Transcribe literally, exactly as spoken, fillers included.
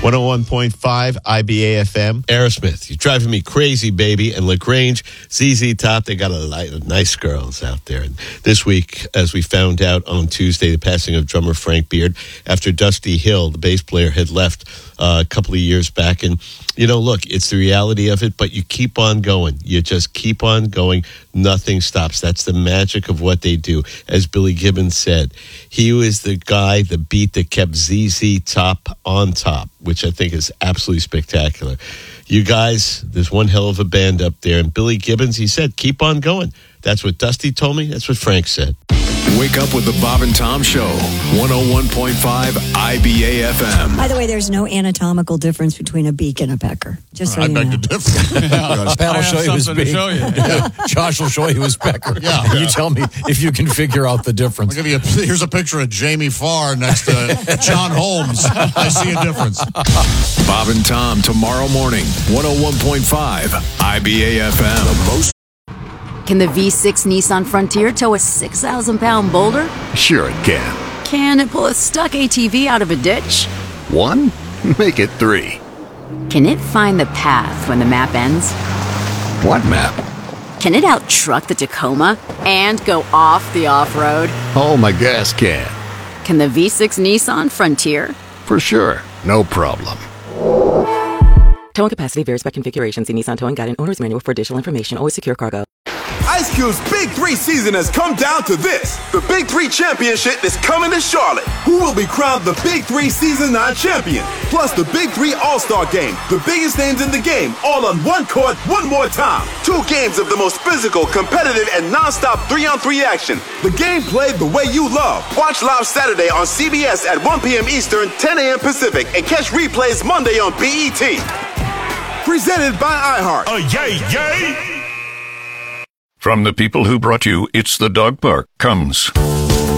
one oh one point five I B A F M. Aerosmith, you're driving me crazy, baby. And LaGrange, Z Z Top, they got a lot of nice girls out there. And this week, as we found out on Tuesday, the passing of drummer Frank Beard after Dusty Hill, the bass player, had left uh, a couple of years back. And, you know, look, it's the reality of it, but you keep on going. You just keep on going. Nothing stops. That's the magic of what they do. As Billy Gibbons said, he was the guy, the beat that kept Z Z Top on top, which I think is absolutely spectacular. You guys, there's one hell of a band up there. And Billy Gibbons, he said, keep on going. That's what Dusty told me. That's what Frank said. Wake up with the Bob and Tom Show, one oh one point five I B A F M. By the way, there's no anatomical difference between a beak and a pecker. Just so I you beg know. to differ. Yeah. Pat will show you his beak. Show you. Yeah. Josh will show you his pecker. Yeah. You Yeah. tell me if you can figure out the difference. I'll give you a, here's a picture of Jamie Farr next to John Holmes. I see a difference. Bob and Tom tomorrow morning, one oh one point five I B A F M. The most. Can the V six Nissan Frontier tow a six thousand pound boulder? Sure it can. Can it pull a stuck A T V out of a ditch? One? Make it three. Can it find the path when the map ends? What map? Can it out-truck the Tacoma and go off the off-road? Oh, my gas can. Can the V six Nissan Frontier? For sure. No problem. Towing capacity varies by configuration. See Nissan Towing Guide and Owner's Manual for additional information. Always secure cargo. Ice Cube's Big Three season has come down to this. The Big Three Championship is coming to Charlotte. Who will be crowned the Big Three Season nine champion? Plus the Big Three All-Star Game. The biggest names in the game, all on one court, one more time. Two games of the most physical, competitive, and non-stop three-on-three action. The game played the way you love. Watch live Saturday on C B S at one p.m. Eastern, ten a.m. Pacific, and catch replays Monday on B E T. Presented by iHeart. Oh, yay, yay! From the people who brought you It's the Dog Park comes